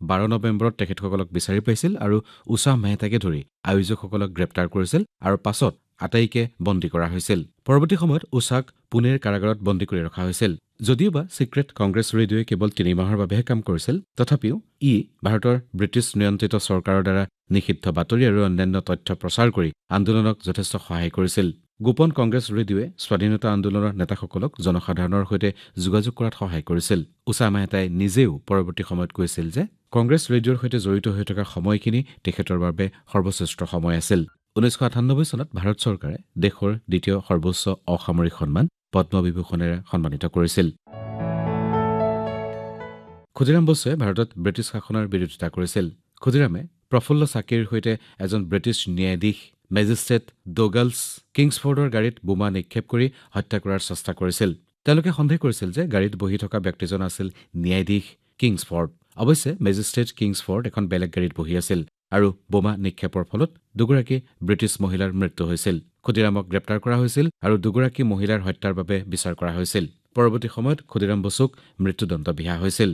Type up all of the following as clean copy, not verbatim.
12 নৱেম্বৰত তেখেতসকলক বিচাৰি পাইছিল আৰু উছাহ মেহতাকে ধৰি আয়োজকসকলক গ্ৰেপ্তাৰ কৰিছিল আৰু পাছত আটাইকে বন্দী কৰা হৈছিল। পৰৱৰ্তী সময়ত উছাক পুনেৰ কাৰাগাৰত বন্দী কৰি ৰখা হৈছিল। যদিওবা ছিক্ৰেট কংগ্ৰেছ ৰেডিঅ'ই কেৱল 3 মাহৰ বাবেহে কাম কৰিছিল, তথাপিও ভাৰতৰ ব্ৰিটিছ নিয়ন্ত্ৰিত চৰকাৰৰ দ্বাৰা নিষিদ্ধ বাতৰি আৰু অন্যান্য তথ্য প্ৰচাৰ কৰি আন্দোলনক যথেষ্ট সহায় কৰিছিল। গোপন কংগ্ৰেছ ৰেডিঅ'য়ে স্বাধীনতা আন্দোলনৰ নেতাসকলক জনসাধাৰণৰ সৈতে যোগাযোগ কৰাত সহায় কৰিছিল। উছাহ মেহতাই নিজেও পৰৱৰ্তী সময়ত কৈছিল যে কংগ্ৰেছ ৰেডিঅ'ৰ সৈতে জড়িত হৈ থকা সময়খিনি তেখেতৰ বাবে সৰ্বশ্ৰেষ্ঠ সময় আছিল। 1998 চনত ভাৰত চৰকাৰে দেশৰ দ্বিতীয় সৰ্বোচ্চ অসামৰিক সন্মান পদ্মবিভূষণেৰে সন্মানিত কৰিছিল। ক্ষুদিৰাম বসুৱে ভাৰতত ব্ৰিটিছ শাসনৰ বিৰোধিতা কৰিছিল। ক্ষুদিৰামে প্ৰফুল্ল চাকিৰ সৈতে এজন ব্ৰিটিছ ন্যায়াধীশ মেজিষ্ট্ৰেট ডোগালছ কিংছফৰ্ডৰ গাড়ীত বোমা নিক্ষেপ কৰি হত্যা কৰাৰ চেষ্টা কৰিছিল। তেওঁলোকে সন্দেহ কৰিছিল যে গাড়ীত বহি থকা ব্যক্তিজন আছিল ন্যায়াধীশ কিংছফৰ্ড। অৱশ্যে মেজিষ্ট্ৰেট কিংছফৰ্ড এখন বেলেগ গাড়ীত বহি আছিল আৰু বোমা নিক্ষেপৰ ফলত দুগৰাকী ব্ৰিটিছ মহিলাৰ মৃত্যু হৈছিল। ক্ষুদিৰামক গ্ৰেপ্তাৰ কৰা হৈছিল আৰু দুগৰাকী মহিলাৰ হত্যাৰ বাবে বিচাৰ কৰা হৈছিল। পৰৱৰ্তী সময়ত ক্ষুদিৰাম বসুক মৃত্যুদণ্ড বিহা হৈছিল।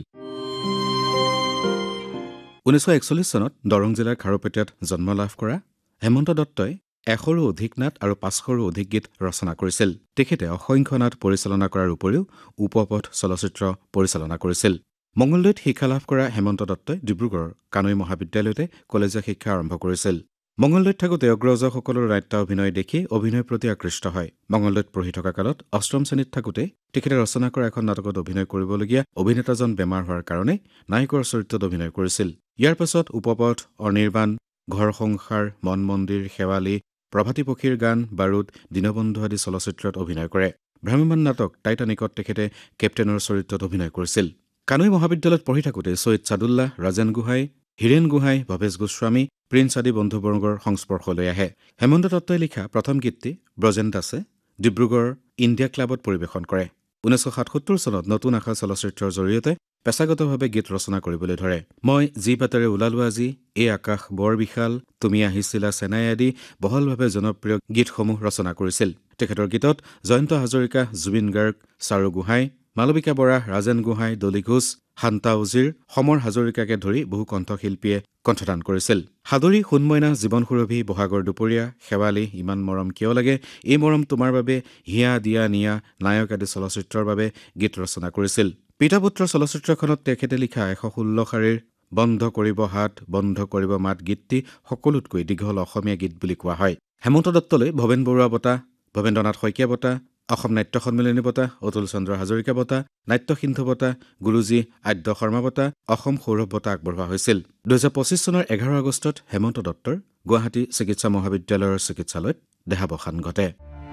1941 চনত দৰং জিলাৰ খাৰুপেটীয়াত জন্ম লাভ কৰা হেমন্ত দত্তই 100ৰো অধিক নাট আৰু 500ৰো অধিক গীত ৰচনা কৰিছিল। তেখেতে অসংখ্য নাট পৰিচালনা কৰাৰ উপৰিও উপপথ চলচ্চিত্ৰ পৰিচালনা কৰিছিল। মঙলদৈত শিক্ষা লাভ কৰা হেমন্ত দত্তই ডিব্ৰুগড়ৰ কানৈ মহাবিদ্যালয়তে কলেজীয়া শিক্ষা আৰম্ভ কৰিছিল। মঙলদৈত থাকোঁতে অগ্ৰজসকলৰ নাট্য অভিনয় দেখি অভিনয়ৰ প্ৰতি আকৃষ্ট হয়। মঙলদৈত পঢ়ি থকা কালত 8ম শ্ৰেণীত থাকোঁতে তেখেতে ৰচনা কৰা এখন নাটকত অভিনয় কৰিবলগীয়া অভিনেতাজন বেমাৰ হোৱাৰ কাৰণে নায়কৰ চৰিত্ৰত অভিনয় কৰিছিল। ইয়াৰ পাছত উপপথ, অনিৰ্বাণ, ঘৰ সংসাৰ, মন মন্দিৰ, শেৱালি, প্ৰভাতী পক্ষীৰ গান, বাৰুদ, দীনবন্ধু আদি চলচ্চিত্ৰত অভিনয় কৰে। ভ্ৰাম্যমাণ নাটক টাইটানিকত তেখেতে কেপ্টেইনৰ চৰিত্ৰত অভিনয় কৰিছিল। কানৈ মহাবিদ্যালয়ত পঢ়ি থাকোঁতে ছৈয়দ ছাদুল্লাহ, ৰাজেন গোহাঁই, হীৰেণ গোহাঁই, ভৱেশ গোস্বামী, প্ৰিন্স আদি বন্ধুবৰ্গৰ সংস্পৰ্শলৈ আহে। হেমন্ত দত্তই লিখা প্ৰথম গীতটি ব্ৰজেন দাসে ডিব্ৰুগড়ৰ ইণ্ডিয়া ক্লাবত পৰিৱেশন কৰে। 1977 চনত নতুন আশা চলচ্চিত্ৰৰ জৰিয়তে পেছাগতভাৱে গীত ৰচনা কৰিবলৈ ধৰে। মই যি বাটেৰে ওলালো আজি, এই আকাশ বৰ বিশাল, তুমি আহিছিলা চেনাই আদি বহলভাৱে জনপ্ৰিয় গীতসমূহ ৰচনা কৰিছিল। তেখেতৰ গীতত জয়ন্ত হাজৰিকা, জুবিন গাৰ্গ, চাৰু গোহাঁই, মালবিকা বৰা, ৰাজেন গোহাঁই, দলি ঘোষ, শান্তা উজিৰ, সমৰ হাজৰিকাকে ধৰি বহু কণ্ঠশিল্পীয়ে কণ্ঠদান কৰিছিল। সাদৰী, সোণমইনা, জীৱন সুৰভি, বহাগৰ দুপৰীয়া, শেৱালি, ইমান মৰম কিয় লাগে, এই মৰম তোমাৰ বাবে, হিয়া দিয়া নিয়া, নায়ক আদি চলচ্চিত্ৰৰ বাবে গীত ৰচনা কৰিছিল। পিতা পুত্ৰ চলচ্চিত্ৰখনত তেখেতে লিখা 116 শাৰীৰ বন্ধ কৰিব হাত, বন্ধ কৰিব মাত গীতটি সকলোতকৈ দীঘল অসমীয়া গীত বুলি কোৱা হয়। হেমন্ত দত্তলৈ ভৱেন বৰুৱা বঁটা, ভৱেন্দ্ৰনাথ শইকীয়া বঁটা, অসম নাট্য সন্মিলনী বঁটা, অতুল চন্দ্ৰ হাজৰিকা বঁটা, নাট্য সিন্ধু বঁটা, গুৰুজী আদ্য শৰ্মা বঁটা, অসম সৌৰভ বঁটা আগবঢ়োৱা হৈছিল। 2025 চনৰ 11 আগষ্টত হেমন্ত দত্তৰ গুৱাহাটী চিকিৎসা মহাবিদ্যালয়ৰ চিকিৎসালয়ত দেহাৱসান ঘটে।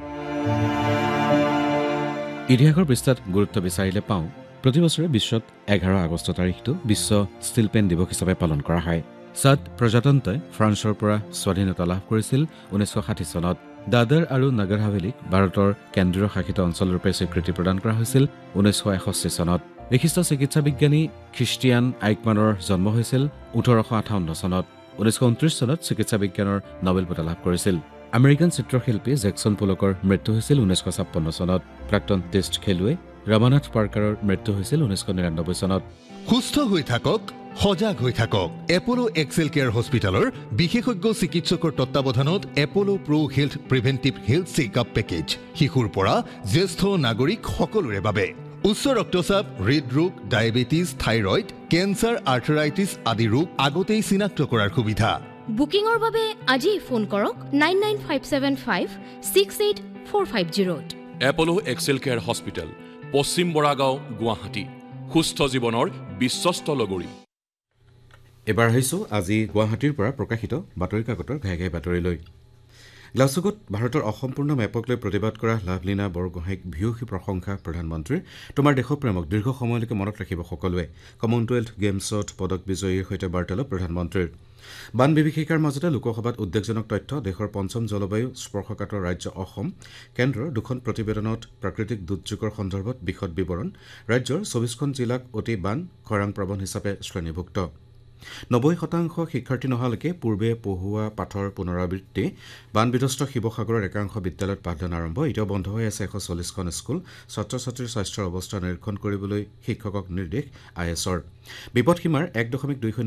ইতিহাসৰ পৃষ্ঠাত গুৰুত্ব বিচাৰিলে পাওঁ, প্ৰতিবছৰে বিশ্বত 11 আগষ্ট তাৰিখটো বিশ্ব ষ্টীল পেন দিৱস হিচাপে পালন কৰা হয়। ছাদ প্ৰজাতন্ত্ৰই ফ্ৰান্সৰ পৰা স্বাধীনতা লাভ কৰিছিল 1960 চনত। দাদৰ আৰু নগৰ হাভেলীক ভাৰতৰ কেন্দ্ৰীয় শাসিত অঞ্চলৰূপে স্বীকৃতি প্ৰদান কৰা হৈছিল 1961 চনত। বিশিষ্ট চিকিৎসা বিজ্ঞানী খ্ৰীষ্টিয়ান আইকমানৰ জন্ম হৈছিল 1858 চনত। 1929 চনত চিকিৎসা বিজ্ঞানৰ নবেল বঁটা লাভ কৰিছিল। আমেৰিকান চিত্ৰশিল্পী জেকচন পোলকৰ মৃত্যু হৈছিল 1956 চনত। প্ৰাক্তন টেষ্ট খেলুৱৈ ৰমানাথ পাৰ্কাৰৰ মৃত্যু হৈছিল 1999 চনত। সুস্থ হৈ থাকক, সজাগ হৈ থাকক। এপলো এক্সেল কেয়াৰ হস্পিটেলৰ বিশেষজ্ঞ চিকিৎসকৰ তত্বাৱধানত এপলো প্ৰ হেল্থ প্ৰিভেন্টিভ হেল্থ চেকআপ পেকেজ শিশুৰ পৰা জ্যেষ্ঠ নাগৰিক সকলোৰে বাবে। উচ্চ ৰক্তচাপ, হৃদৰোগ, ডায়েবেটিছ, থাইৰয়ড, কেঞ্চাৰ, আৰ্থৰাইটিছ আদি ৰোগ আগতেই চিনাক্ত কৰাৰ সুবিধা। বুকিঙৰ বাবে আজিই ফোন কৰক 9957568450। এপলো এক্সেল কেয়াৰ হস্পিটেল, পশ্চিম বৰাগাঁও, গুৱাহাটী। সুস্থ জীৱনৰ বিশ্বস্ত লগৰী। এবাৰ আহিছোঁ আজি গুৱাহাটীৰ পৰা প্ৰকাশিত বাতৰি কাকতৰ ঘাই ঘাই বাতৰিলৈ। গ্লাছগোত ভাৰতৰ অসম্পূৰ্ণ মেপক লৈ প্ৰতিবাদ কৰা লাভলীনা বৰগোহাঁইক ভূয়সী প্ৰশংসা প্ৰধানমন্ত্ৰীৰ। তোমাৰ দেশপ্ৰেমক দীৰ্ঘ সময়লৈকে মনত ৰাখিব সকলোৱে। কমনৱেলথ গেমছত পদক বিজয়ীৰ সৈতে বাৰ্তালাপ প্ৰধানমন্ত্ৰীৰ। বান বিভীষিকাৰ মাজতে লোকসভাত উদ্বেগজনক তথ্য, দেশৰ পঞ্চম জলবায়ু স্পৰ্শকাতৰ ৰাজ্য অসম। কেন্দ্ৰৰ 2খন প্ৰতিবেদনত প্ৰাকৃতিক দুৰ্যোগৰ সন্দৰ্ভত বিশদ বিৱৰণ। ৰাজ্যৰ 24খন জিলাক অতি বান খৰাং প্ৰৱণ হিচাপে শ্ৰেণীভুক্ত। 90% শিক্ষাৰ্থী নহালৈকে পূৰ্বে পঢ়ুৱা পাঠৰ পুনৰাবৃত্তি। বানবিধ্বস্ত শিৱসাগৰৰ একাংশ বিদ্যালয়ত পাঠদান আৰম্ভ। এতিয়াও বন্ধ হৈ আছে 140খন স্কুল। ছাত্ৰ ছাত্ৰীৰ স্বাস্থ্যৰ অৱস্থা নিৰীক্ষণ কৰিবলৈ শিক্ষকক নিৰ্দেশ IS-ৰ। বিপদসীমাৰ 1.20